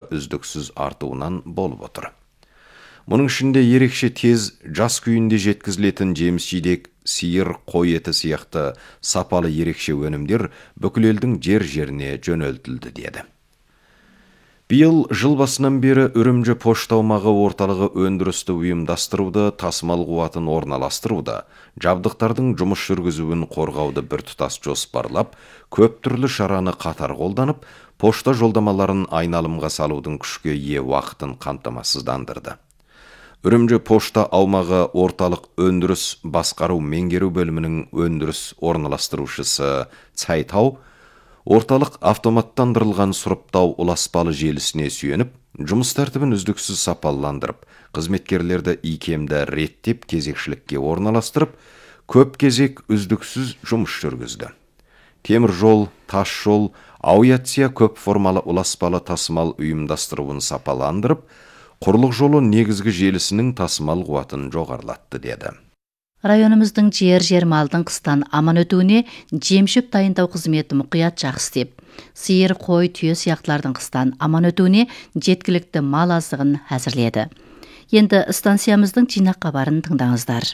үздіксіз артуынан болып отыр. Мұның ішінде ерекше тез жас күйінде жеткізілетін жеміс-жидек, сиыр, қой еті сияқты сапалы ерекше өнімдер бүкіл елдің жер-жеріне жөнелтілді деді. Биыл жыл басынан бері Үрімжі пошта аумағы орталығы өндірісті ұйымдастыруды, тасымал қуатын орналастыруды, жабдықтардың жұмыс жүргізуін қорғауды біртұтас жоспарлап, көп түрлі шараны қатар қолданып, пошта жолдамаларын айналымға салудың күшке ие уақытын қамтамасыздандырды. Үрімжі пошта аумағы орталық өндіріс басқару меңгеру бөлімінің өндіріс орналастырушысы Цайтау, орталық автоматтандырылған сұрыптау ұласпалы желісіне сүйеніп, жұмыс тәртібін үздіксіз сапаландырып, қызметкерлерді икемді реттеп кезекшілікке орналастырып, көп кезек үздіксіз жұмыс жүргізді. Темір жол, тас жол, авиация көп формалы ұласпалы тасымал ұйымдастыруын сапаландырып, құрлық жолы негізгі желісінің тасымал қуатын жоғарлатты деді. Районымыздың жер малдың қыстан аман өтуіне жем-шөп дайындау қызметі мұқият жақсы істеп, сиыр, қой, түйе сияқтылардың қыстан аман өтуіне жеткілікті мал азығын әзірледі. Енді станциямыздың жинақ хабарын тыңдаңыздар.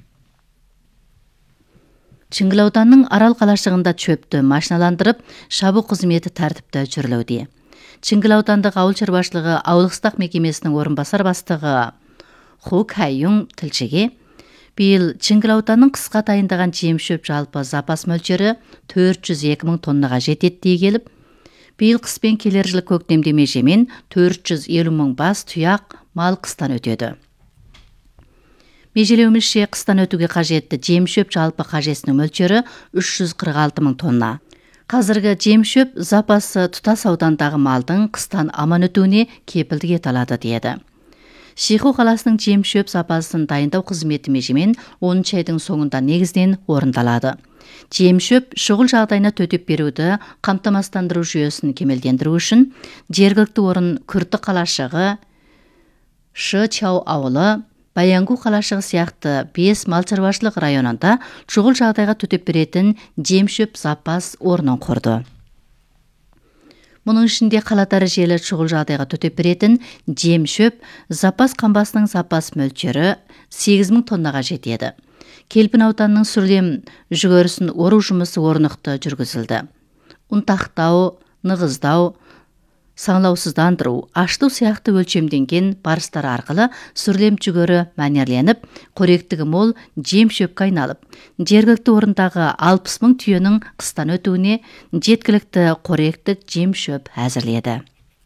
Шыңғыл ауданының Арал қалашығында чөпті машиналандырып, шабу қызметі тәртіпті жүрілуде. Шыңғыл аудандық ауыл шаруашылығы ауылдық мекемесінің орынбасар бастығы Ху Кайюң тілшіге, биыл Шыңғыл ауданының қысқа дайындаған жем-шөп жалпы запас мөлшері 402 мың тоннаға жетеді дей келіп, биыл қыспен келер жылы көктемде межемен 450 мың бас тұяқ мал қыстан өтеді. Межелеуімізше қыстан өтуге қажетті жем-шөп жалпы қажетінің мөлшері 346 мың тонна. Қазіргі жем-шөп запасы тұтас аудандағы малдың қыстан аман өтуіне кепілдік ете алады деді. Шиху қаласының жем-шөп запасын дайындау қызметі межемен 10 айдың соңында негізден орындалады. Жем-шөп шұғыл жағдайына төтеп беруді қамтамасыздандыру жүйесін кемелдендіру үшін жергілікті орын Күрті қалашығы, Шычау ауылы, Баянгу қалашығы сияқты 5 мал шаруашылық районында шұғыл жағдайға төтеп беретін жем-шөп запас орнын құрды. Мұның ішінде қала дәрежелі шұғыл жағдайға төтеп беретін жем-шөп запас қамбасының запас мөлшері 8 мың тоннаға жетеді. Келпін ауданының сүрлем жүгерісін ору жұмысы орнықты жүргізілді. Ұнтақтау, нығыздау, саңлаусыздандыру, аштау сияқты өлшемденген барыстар арқылы сүрлем жүгері мәнерленіп, қоректігі мол жем-шөпке айналып, жергілікті орындағы 60 мың түйенің қыстан өтуіне жеткілікті қоректік жем-шөп әзірледі.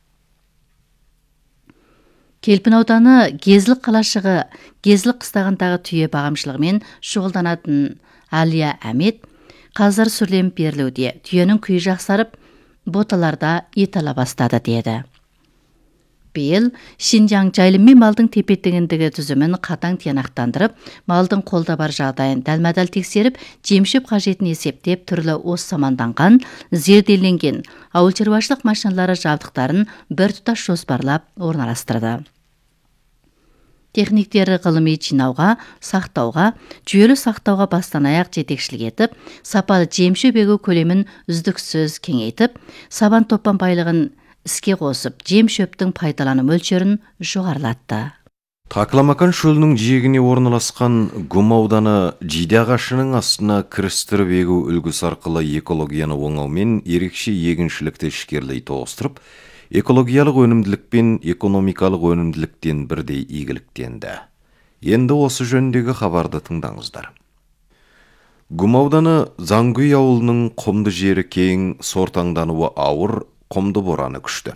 Келпін ауданы Кезілік қалашығы Кезілік қыстағындағы түйе бағамшылығымен шұғылданатын Алия Әмет қазір сүрлем берілуде. Түйенің күйі жақсарып, боталарда ет ала бастады деді. Биыл Шинжаң жайылым малдың тепе-теңдігі түзімін қатаң тиянақтандырып, малдың қолда бар жағдайын дәлме-дәл тексеріп, жем-шөп қажетін есептеп, түрлі ос саманданған, зерделенген ауыл шаруашылық машиналары жабдықтарын біртұтас жоспарлап орналастырды. Техниктері ғылыми жинауға, сақтауға, жүйелі сақтауға бастан аяқ жетекшілік етіп, сапалы жем-шөп егу көлемін үздіксіз кеңейтіп, сабан топан байлығын іске қосып, жем-шөптің пайдалану мөлшерін жоғарылатты. Такламакан шөлінің жиегіне орналасқан Гум ауданы жиде ағашының астына кірістіріп егу үлгісі арқылы экологияны оңаумен ерекше егіншілікті ішкерлей тоғыстырып, экологиялық өнімділік пен экономикалық өнімділіктен бірдей игіліктенді. Енді осы жөніндегі хабарды тыңдаңыздар. Гум ауданы Заңгүй ауылының құмды жері кең, сортаңдануы ауыр, құмды бораны күшті.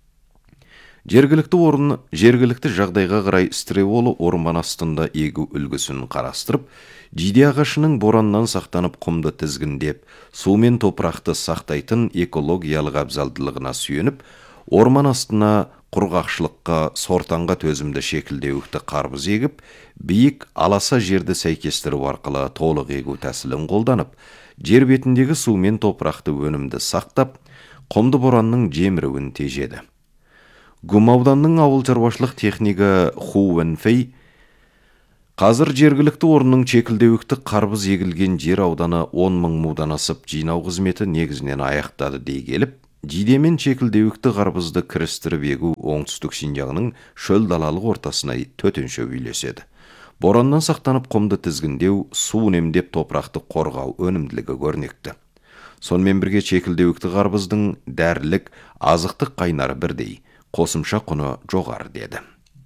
Жергілікті жағдайға қарай стреолы орман астында егу үлгісін қарастырып, жиде ағашының бораннан сақтанып құмды тізгіндеп, су мен топырақты сақтайтын экологиялық абзалдылығына сүйеніп, орман астына құрғақшылыққа, сортаңға төзімді шекілдеуікті қарбыз егіп, биік аласа жерді сәйкестіру арқылы толық егу тәсілін қолданып, жер бетіндегі су мен топырақты өнімді сақтап, құмды боранның жеміруін тежеді. Гум ауданының ауыл шаруашылық технигі Ху Вэнфэй қазір жергілікті орынның шекілдеуікті қарбыз егілген жер ауданы 10 мың мудан асып жинау қызметі негізінен аяқтады дей келіп, жидемен чекілдеуікті қарбызды кірістіріп егу оңтүстік Шинжаңның шөл далалық ортасына төтенше үйлеседі. Бораннан сақтанып құмды тізгіндеу, су үнемдеп топырақты қорғау өнімділігі көрнекті. Сонымен бірге чекілдеуікті қарбыздың дәрілік, азықтық қайнары бірдей, қосымша құны жоғары деді.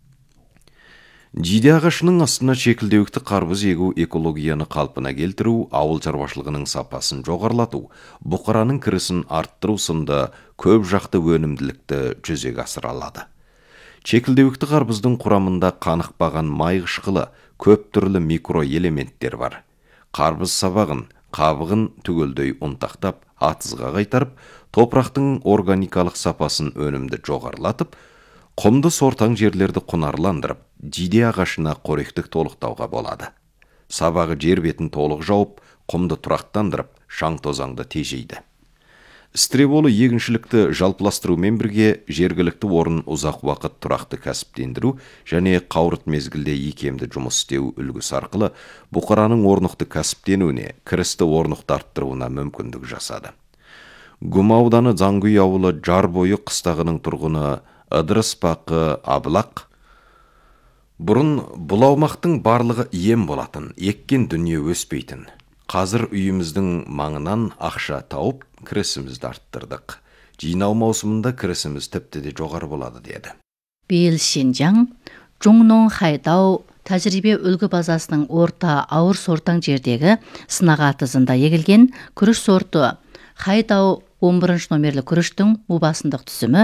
Жиде ағашының астына чекілдеуікті қарбыз егу экологияны қалпына келтіру, ауыл шаруашылығының сапасын жоғарлату, бұқараның кірісін арттыру сынды көп жақты өнімділікті жүзеге асыра алады. Чекілдеуікті қарбыздың құрамында қанықпаған май қышқылы, көп түрлі микроэлементтер бар. Қарбыз сабағын, қабығын түгелдей ұнтақтап, атызға қайтарып, топырақтың органикалық сапасын өнімді жоғарлатып, құмды сортаң жерлерді құнарландырып, жиде ағашына қоректік толықтауға болады. Сабағы жер бетін толық жауып, құмды тұрақтандырып, шаң тозаңды тежейді. Істіреболы егіншілікті жалпыластырумен бірге жергілікті орын ұзақ уақыт тұрақты кәсіптендіру және қауырт мезгілде икемді жұмыс істеу үлгісі арқылы бұқараның орнықты кәсіптенуіне, кірісті орнықты арттыруына мүмкіндік жасады. Гүм ауданы Заңгүй ауылы жар бойы қыстағының тұрғыны Ыдырыс Бақы Абылақ бұрын бұл аумақтың барлығы ем болатын, еккен дүние өспейтін. Қазір үйіміздің маңынан ақша тауып, кірісімізді арттырдық. Жинау маусымында кірісіміз тіпті де жоғары болады деді. Биыл Шинжаң, Жуңнон Хайдау тәжірибе үлгі базасының орта ауыр сортаң жердегі сынақ атызында егілген күріш сорты Хайдау 11 номерлі күріштің убасындық түсімі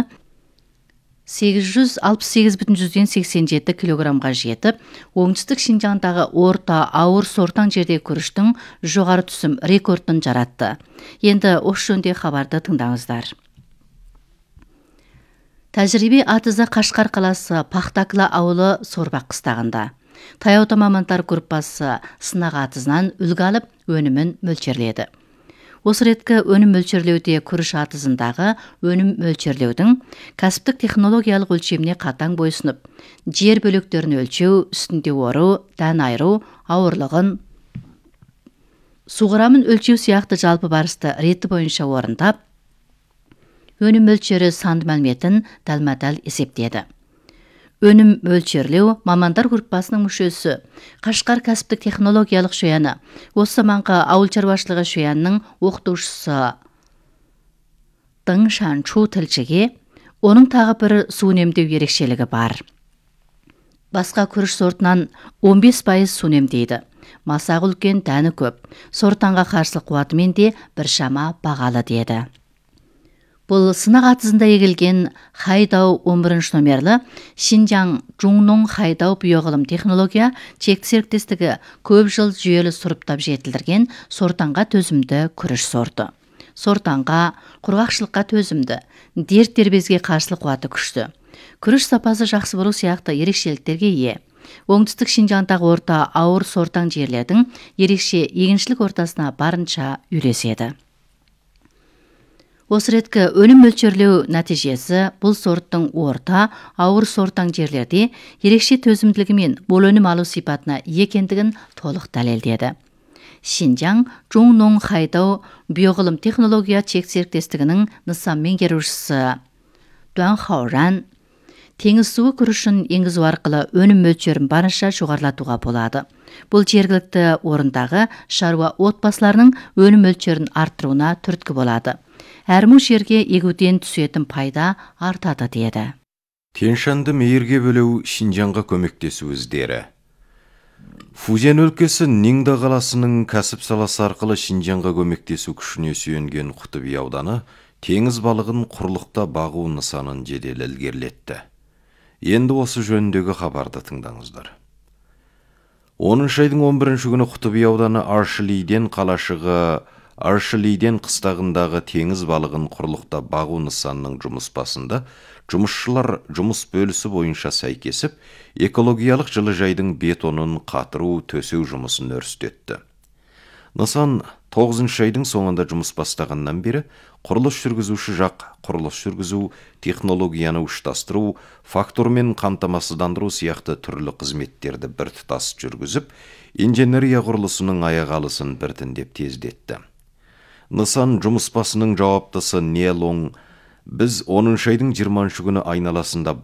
868,87 килограммға жетіп, оңтүстік Шинжаңдағы орта ауыр сортаң жердегі күріштің жоғары түсім рекордын жаратты. Енді осы жөнде хабарды тыңдаңыздар. Тәжірибе атызы Қашқар қаласы Пақтакла ауылы Сорбақ қыстағында. Таяуда мамандар группасы сынақ атызынан үлгі алып, өнімін мөлшерледі. Осы реткі өнім мөлшерлеуде күріш атызындағы өнім мөлшерлеудің кәсіптік технологиялық өлшеміне қатаң бойсынып, жер бөліктерін өлшеу, үстінде ору, дән айыру, ауырлығын, суғырамын өлшеу сияқты жалпы барысты реті бойынша орындап, өнім мөлшері санды мәліметін дәлме-дәл есептеді. Өнім мөлшерлеу мамандар группасының мүшесі Қашқар кәсіптік технологиялық шөяны, осы маңға ауыл шаруашылығы шөянның оқытушысы Дың Шанчу тілшіге, оның тағы бір су үнемдеу ерекшелігі бар. Басқа күріш сортынан 15% су үнемдейді. Масағы үлкен, дәні көп. Сортаңға қарсы қуатымен де біршама бағалы деді. Бұл сынақ атызында егілген Хайдау 11 номерлі Шинжаң Жуңнон Хайдау биоғылым технология чекті серіктестігі көп жыл жүйелі сұрыптап жетілдірген сортаңға төзімді күріш сорты. Сортаңға, құрғақшылыққа төзімді, дерт дербезге қарсылық қуаты күшті. Күріш сапасы жақсы болу сияқты ерекшеліктерге ие. Оңтүстік Шинжаңдағы орта ауыр сортаң жерлердің ерекше егіншілік ортасына барынша үйлеседі. Осы реткі өнім мөлшерлеу нәтижесі бұл сорттың орта, ауыр сортаң жерлерде ерекше төзімділігімен мол өнім алу сипатына екендігін толық дәлелдеді. Шинжаң Жуңнон Хайдау биоғылым технология чек серіктестігінің нысан меңгерушісі Дуан Хауран теңіз суы күрішін енгізу арқылы өнім мөлшерін барынша жоғарлатуға болады. Бұл жергілікті орындағы шаруа отбасыларының өнім мөлшерін арттыруына түрткі болады. Әрму жерге егуден түсетін пайда артады деді. Тянь-Шаньды мейірге бөлеу Шинжаңға көмектесу іздері. Фузян өлкесі Нingda қаласының кәсіп саласы арқылы Шинжаңға көмектесу күшіне сүйенген Құтыби ауданы теңіз балығын құрлықта бағу нысанын жедел ілгерілетті. Енді осы жөніндегі хабарды тыңдаңыздар. 10 айдың 11 күні Құтыби ауданы Аршылиден қалашығы Аршылиден қыстағындағы теңіз балығын құрлықта бағу нысанының жұмыс басында жұмысшылар жұмыс бөлісі бойынша сәйкесіп, экологиялық жылыжайдың бетонын қатыру, төсеу жұмысын өрістетті. Нысан 9 айдың соңында жұмыс бастағаннан бері құрылыс жүргізуші жақ құрылыс жүргізу, технологияны ұштастыру, фактормен қамтамасыздандыру сияқты түрлі қызметтерді біртұтас жүргізіп, инженерия құрылысының аяғалысын біртіндеп тездетті. Нысан жұмыс басының жауаптысы Нелон Біз 10 айдың 20 күні айналасында